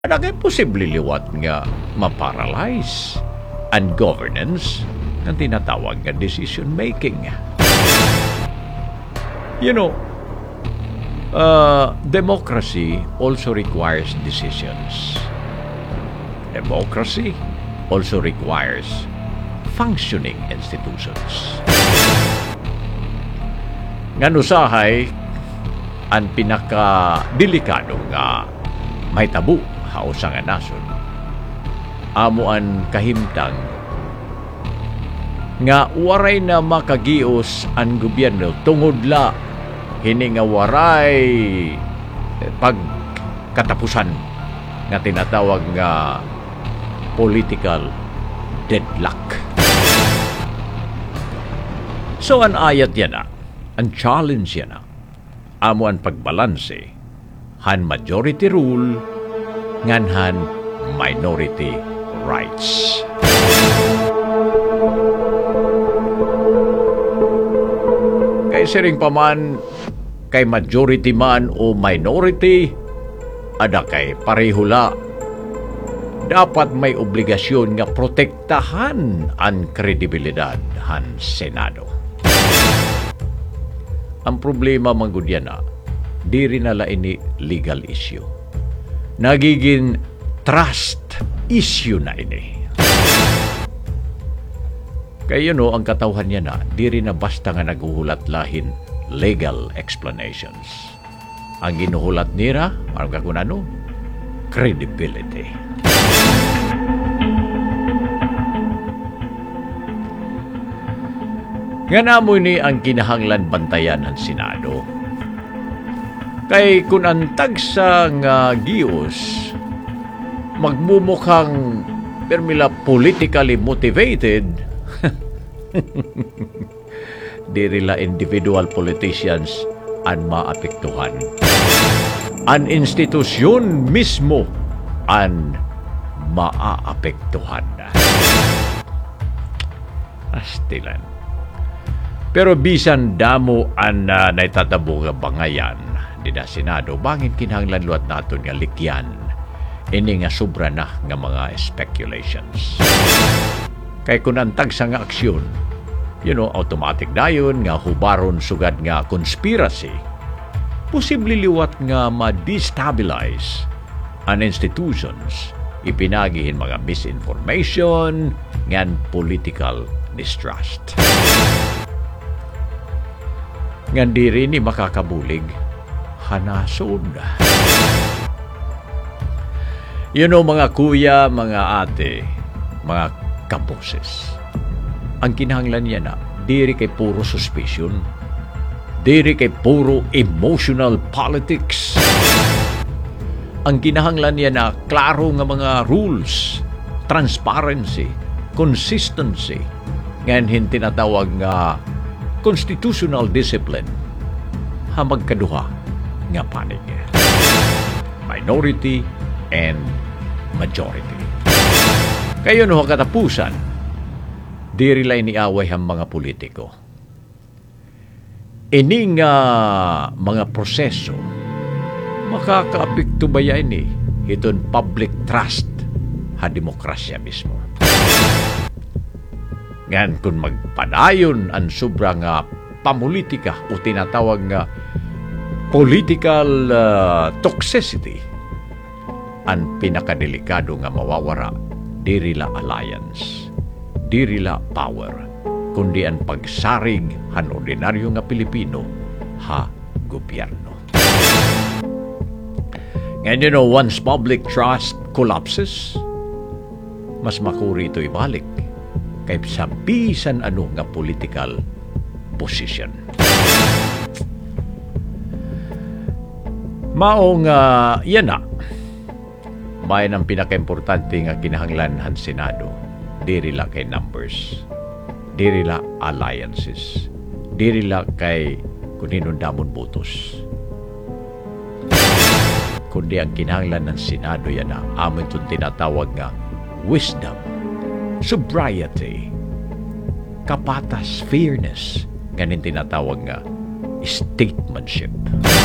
Kay posible liwat nga maparalyze ang governance ng tinatawag nga decision making. You know, democracy also requires decisions. Democracy also requires functioning institutions. Nga usahay ang pinaka-delikado nga may tabu hausa nga nasod. Amo ang kahimtang nga waray na makagios ang gobyerno tungod la hini nga waray pagkatapusan nga tinatawag nga political deadlock. So ang ayat yan na, ang challenge yan na, amo ang pagbalanse han majority rule nganhan minority rights. Kay siring paman kay majority man o minority, ada kay parehula. Dapat may obligasyon nga protektahan ang kredibilidad han Senado. Ang problema manggudyan na, di rin nala ini legal issue. Nagiging trust issue na ini. Kaya ang katawhan niya na, di rin na basta nga naghuhulat lahin legal explanations. Ang ginuhulat nila, parang kung ano, credibility. Nga namo ni ang kinahanglan bantayan ng Senado. Kay kun ang tagsa nga gios magmumukhang permila politically motivated, dirila individual politicians ang maapektuhan. Ang institusyon mismo ang maaapektuhan. Astilan. Pero bisan damo ang naitatabo nga bangayan dida Senado, bangin kinahanglan luat naton nga likyan ini nga sobra na nga mga speculations. Kay kun ang tagsa nga aksyon, automatic dayon nga hubaron sugad nga conspiracy, posible liwat nga ma-destabilize ang institutions, ipinagihin mga misinformation ngan political distrust. Ngan diri ni makakabulig hanasod. Mga kuya, mga ate, mga kaboses. Ang kinahanglan niya na, diri kay puro suspicion, diri kay puro emotional politics. Ang kinahanglan niya na, klaro nga mga rules, transparency, consistency, ngayon tinatawag nga constitutional discipline, hamag kaduha nga panig. Minority and majority. Kayo katapusan, diri lay ni away ang mga politiko. Ining mga proseso, makakaapekto ba yan iton public trust ha demokrasya mismo. Ngan kung magpadayon ang sobra nga pamulitika o tinatawag nga political toxicity, ang pinakadelikado nga mawawara, dirila alliance, dirila power, kundi ang pagsarig han ordinaryo nga Pilipino ha gobyerno. And once public trust collapses, mas makuri ito ibalik kay sa bisan ano nga political position. Maong yan na, bayan ang pinaka-importante nga kinahanglan han Senado, diri la kay numbers, diri la alliances, diri la kay kuninong damon botos. Kundi ang kinahanglan ng Senado yan na amin itong tinatawag nga wisdom, sobriety, kapatas, fairness, ganin tinatawag nga statesmanship.